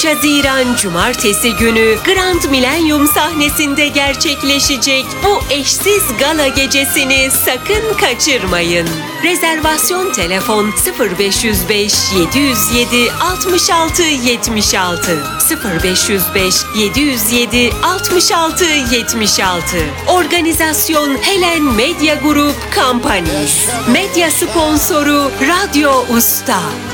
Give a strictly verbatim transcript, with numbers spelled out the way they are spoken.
üç Haziran Cumartesi günü Grand Millennium sahnesinde gerçekleşecek bu eşsiz gala gecesini sakın kaçırmayın. Rezervasyon telefon sıfır beş yüz beş yedi yüz yedi altmış altı yetmiş altı sıfır beş yüz beş yedi yüz yedi altmış altı yetmiş altı. Organizasyon Helen Medya Grup Company. Medya sponsoru Radyo Usta.